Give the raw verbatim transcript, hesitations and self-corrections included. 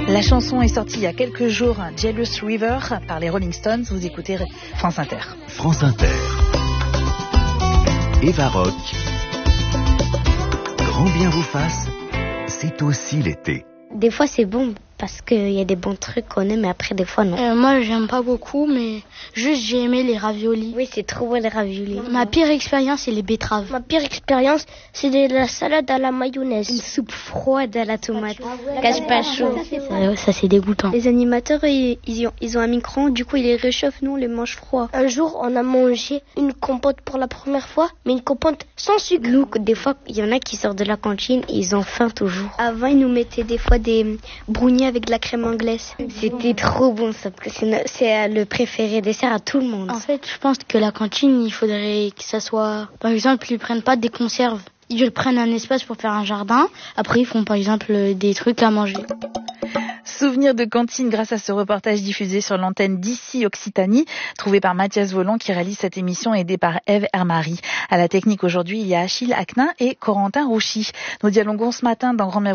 La chanson est sortie il y a quelques jours, Jealous River, par les Rolling Stones. Vous écoutez France Inter. France Inter. Eva Rock. Grand bien vous fasse, c'est aussi l'été. Des fois c'est bon parce qu'il y a des bons trucs qu'on aime, mais après des fois non. Euh, moi j'aime pas beaucoup, mais juste j'ai aimé les raviolis. Oui, c'est trop bon les raviolis. Ma pire expérience c'est les betteraves. Ma pire expérience c'est de la salade à la mayonnaise. Une soupe froide à la tomate. Gazpacho. Ça, ça c'est dégoûtant. Les animateurs ils, ils, ont, ils ont un micro-ondes, du coup ils les réchauffent, nous on les mange froids. Un jour on a mangé une compote pour la première fois, mais une compote sans sucre. Nous, des fois il y en a qui sortent de la cantine et ils ont faim toujours. Avant ils nous mettaient des fois des brownies avec de la crème anglaise. C'était trop bon ça. C'est, c'est le préféré dessert à tout le monde. En fait, je pense que la cantine, il faudrait que ça soit... Par exemple, ils prennent pas des conserves. Ils prennent un espace pour faire un jardin. Après, ils font par exemple des trucs à manger. Souvenir de cantine grâce à ce reportage diffusé sur l'antenne d'ici Occitanie, trouvé par Mathias Volant qui réalise cette émission, aidé par Eve Hermary. À la technique aujourd'hui, il y a Achille Aknin et Corentin Rouchy. Nous dialoguons ce matin dans Grand